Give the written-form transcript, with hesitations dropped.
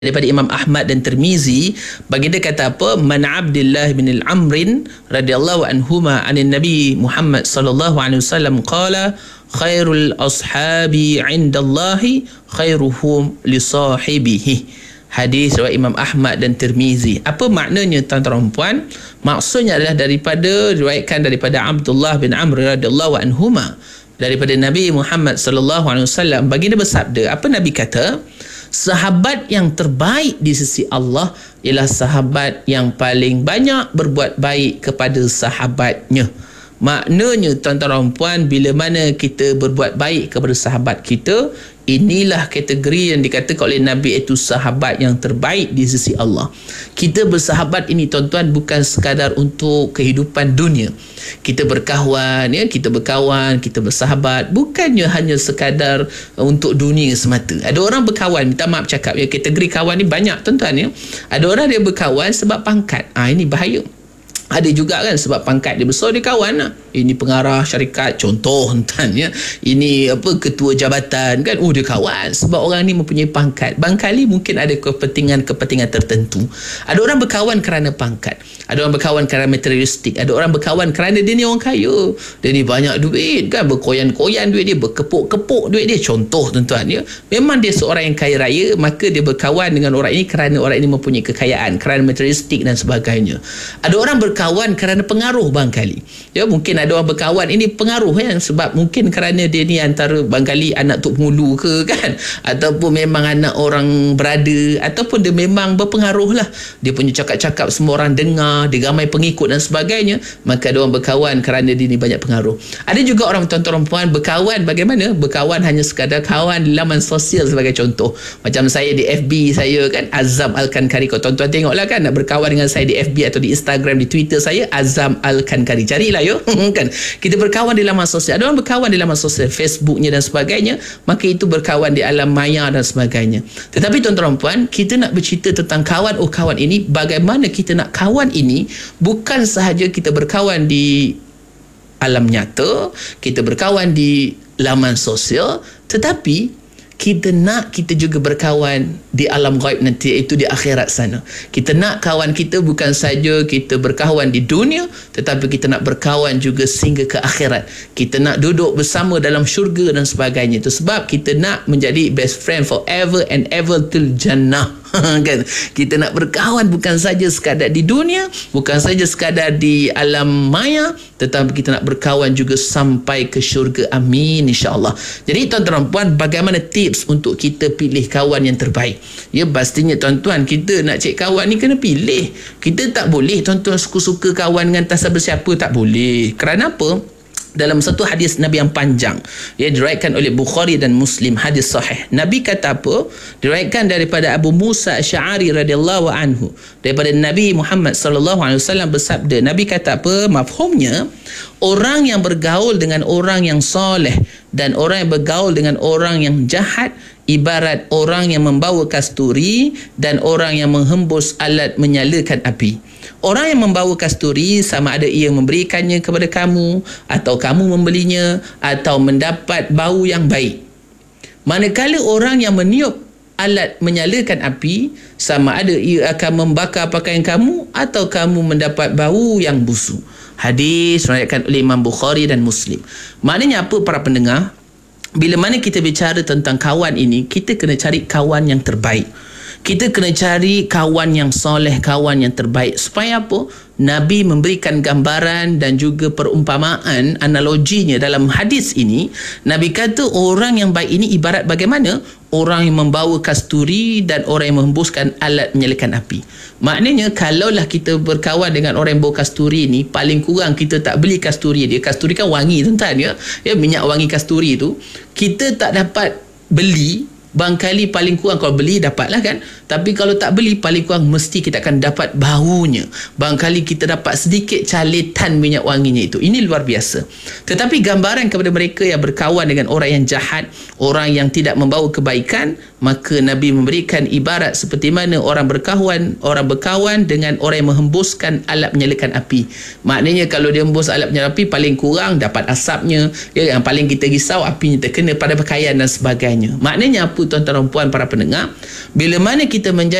daripada Imam Ahmad dan Tirmizi, baginda kata apa? Man Abdullah bin al-Amrin radhiyallahu anhuma anin Nabi Muhammad sallallahu alaihi wasallam qala khairul ashabi 'indallahi khairuhum li sahibihi. Hadis riwayat Imam Ahmad dan Tirmizi. Apa maknanya tuan-tuan dan puan? Maksudnya adalah diriwayatkan daripada Abdullah bin Amr radhiyallahu anhuma daripada Nabi Muhammad sallallahu alaihi wasallam, baginda bersabda, apa Nabi kata? Sahabat yang terbaik di sisi Allah ialah sahabat yang paling banyak berbuat baik kepada sahabatnya. Maknanya tuan-tuan dan puan, bila mana kita berbuat baik kepada sahabat kita, inilah kategori yang dikatakan oleh Nabi itu sahabat yang terbaik di sisi Allah. Kita bersahabat ini tuan-tuan bukan sekadar untuk kehidupan dunia. Kita berkawan, kita bersahabat bukannya hanya sekadar untuk dunia semata. Ada orang berkawan, minta maaf cakap kategori kawan ni banyak tuan-tuan Ada orang dia berkawan sebab pangkat. Ini bahaya. Ada juga kan sebab pangkat dia besar dia kawan lah. Ini pengarah syarikat contoh tuan Ini ketua jabatan kan. Dia kawan sebab orang ni mempunyai pangkat. Barangkali mungkin ada kepentingan tertentu. Ada orang berkawan kerana pangkat. Ada orang berkawan kerana materialistik. Ada orang berkawan kerana dia ni orang kaya. Dia ni banyak duit kan. Berkoyan-koyan duit dia, berkepuk-kepuk duit dia. Contoh tuan Memang dia seorang yang kaya raya, maka dia berkawan dengan orang ini kerana orang ini mempunyai kekayaan, kerana materialistik dan sebagainya. Ada orang berkawan kerana pengaruh barangkali. Mungkin ada orang berkawan ini pengaruh sebab mungkin kerana dia ni antara barangkali anak tok pengulu ke kan, ataupun memang anak orang berada, ataupun dia memang berpengaruh lah. Dia punya cakap-cakap semua orang dengar, dia ramai pengikut dan sebagainya, maka ada orang berkawan kerana dia ni banyak pengaruh. Ada juga orang tuan-tuan puan berkawan bagaimana? Berkawan hanya sekadar kawan di laman sosial sebagai contoh. Macam saya di FB saya kan, Azam Al-Kankari. Kalau tuan-tuan tengoklah kan, nak berkawan dengan saya di FB atau di Instagram, di Twitter saya Azam Al-Kankari. Carilah kan. Kita berkawan di laman sosial. Ada orang berkawan di laman sosial, Facebooknya dan sebagainya, maka itu berkawan di alam maya dan sebagainya. Tetapi tuan-tuan puan, kita nak bercerita tentang kawan. Kawan ini, bagaimana kita nak kawan ini, bukan sahaja kita berkawan di alam nyata, kita berkawan di laman sosial, tetapi kita juga berkawan di alam ghaib nanti, iaitu di akhirat sana. Kita nak kawan kita bukan saja kita berkawan di dunia, tetapi kita nak berkawan juga sehingga ke akhirat. Kita nak duduk bersama dalam syurga dan sebagainya. Itu sebab kita nak menjadi best friend forever and ever till jannah. Kan? Kita nak berkawan bukan saja sekadar di dunia, bukan saja sekadar di alam maya, tetapi kita nak berkawan juga sampai ke syurga. Amin, insyaAllah. Jadi tuan-tuan puan, bagaimana tips untuk kita pilih kawan yang terbaik? Pastinya tuan-tuan, kita nak cek kawan ni kena pilih. Kita tak boleh tuan-tuan suka-suka kawan dengan tak sabar siapa, tak boleh. Kerana apa? Dalam satu hadis Nabi yang panjang, diriwayatkan oleh Bukhari dan Muslim, hadis sahih. Nabi kata apa? Diriwayatkan daripada Abu Musa Asy'ari radhiyallahu anhu, daripada Nabi Muhammad sallallahu alaihi wasallam bersabda. Nabi kata apa? Mafhumnya, orang yang bergaul dengan orang yang soleh dan orang yang bergaul dengan orang yang jahat ibarat orang yang membawa kasturi dan orang yang menghembus alat menyalakan api. Orang yang membawa kasturi, sama ada ia memberikannya kepada kamu atau kamu membelinya atau mendapat bau yang baik. Manakala orang yang meniup alat menyalakan api, sama ada ia akan membakar pakaian kamu atau kamu mendapat bau yang busuk. Hadis diriwayatkan oleh Imam Bukhari dan Muslim. Maknanya apa para pendengar? Bila mana kita bicara tentang kawan ini, kita kena cari kawan yang terbaik. Kita kena cari kawan yang soleh, kawan yang terbaik. Supaya apa? Nabi memberikan gambaran dan juga perumpamaan, analoginya dalam hadis ini. Nabi kata orang yang baik ini ibarat bagaimana? Orang yang membawa kasturi dan orang yang menghembuskan alat menyalakan api. Maknanya kalaulah kita berkawan dengan orang yang bawa kasturi ni, paling kurang kita tak beli kasturi dia. Kasturi kan wangi tuan-tuan minyak wangi kasturi tu kita tak dapat beli. Barangkali paling kurang kalau beli dapatlah kan, tapi kalau tak beli paling kurang mesti kita akan dapat baunya. Barangkali kita dapat sedikit caletan minyak wanginya itu. Ini luar biasa. Tetapi gambaran kepada mereka yang berkawan dengan orang yang jahat, orang yang tidak membawa kebaikan, maka Nabi memberikan ibarat seperti mana orang berkawan dengan orang yang menghembuskan alat menyalakan api. Maknanya kalau dia hembus alat menyalakan api, paling kurang dapat asapnya, yang paling kita risau apinya terkena pada pakaian dan sebagainya. Maknanya apa, tuan-tuan dan puan para pendengar, bila mana kita menjadi